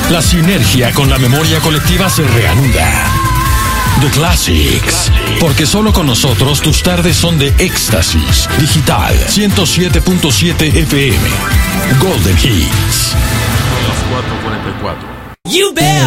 La sinergia con la memoria colectiva se reanuda. The Classics, porque solo con nosotros tus tardes son de éxtasis. Digital 107.7 FM. Golden Hits. Las 4:44. You bet.